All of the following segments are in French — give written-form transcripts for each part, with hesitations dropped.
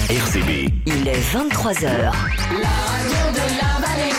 RCB. Il est 23h. La radio de la vallée,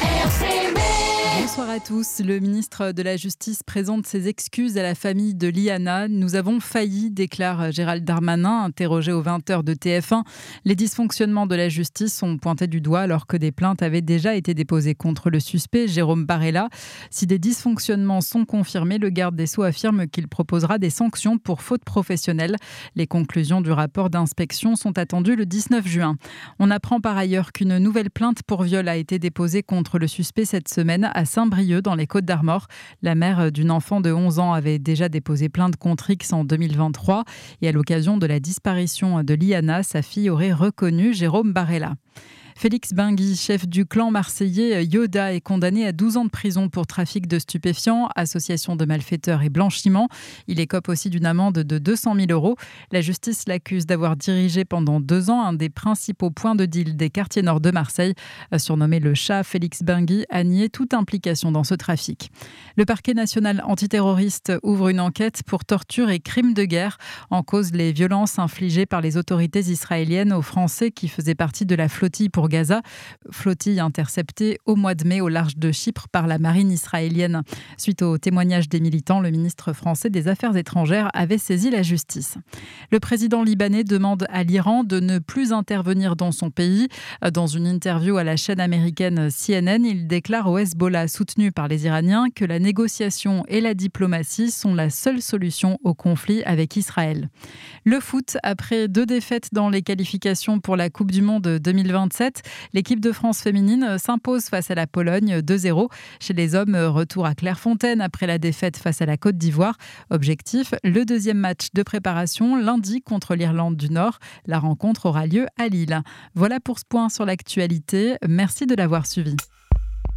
RCB. Bonsoir à tous. Le ministre de la Justice présente ses excuses à la famille de Liana. Nous avons failli, déclare Gérald Darmanin, interrogé aux 20h de TF1. Les dysfonctionnements de la justice sont pointés du doigt alors que des plaintes avaient déjà été déposées contre le suspect, Jérôme Barella. Si des dysfonctionnements sont confirmés, le garde des Sceaux affirme qu'il proposera des sanctions pour faute professionnelle. Les conclusions du rapport d'inspection sont attendues le 19 juin. On apprend par ailleurs qu'une nouvelle plainte pour viol a été déposée contre le suspect cette semaine à Saint-Brieuc dans les Côtes-d'Armor. La mère d'une enfant de 11 ans avait déjà déposé plainte contre X en 2023 et à l'occasion de la disparition de Liana, sa fille aurait reconnu Jérôme Barella. Félix Bingui, chef du clan marseillais Yoda, est condamné à 12 ans de prison pour trafic de stupéfiants, association de malfaiteurs et blanchiment. Il écope aussi d'une amende de 200 000 €. La justice l'accuse d'avoir dirigé pendant 2 ans un des principaux points de deal des quartiers nord de Marseille. Surnommé le chat, Félix Bingui a nié toute implication dans ce trafic. Le parquet national antiterroriste ouvre une enquête pour torture et crimes de guerre. En cause, les violences infligées par les autorités israéliennes aux Français qui faisaient partie de la flottille pour Gaza, flottille interceptée au mois de mai au large de Chypre par la marine israélienne. Suite au témoignage des militants, le ministre français des Affaires étrangères avait saisi la justice. Le président libanais demande à l'Iran de ne plus intervenir dans son pays. Dans une interview à la chaîne américaine CNN, il déclare au Hezbollah, soutenu par les Iraniens, que la négociation et la diplomatie sont la seule solution au conflit avec Israël. Le foot, après 2 défaites dans les qualifications pour la Coupe du Monde 2027, l'équipe de France féminine s'impose face à la Pologne 2-0. Chez les hommes, retour à Clairefontaine après la défaite face à la Côte d'Ivoire. Objectif, le 2e match de préparation lundi contre l'Irlande du Nord. La rencontre aura lieu à Lille. Voilà pour ce point sur l'actualité. Merci de l'avoir suivi.